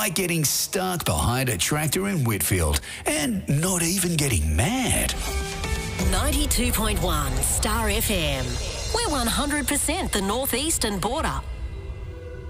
like getting stuck behind a tractor in Whitfield and not even getting mad. 92.1 Star FM. We're 100% the northeastern border.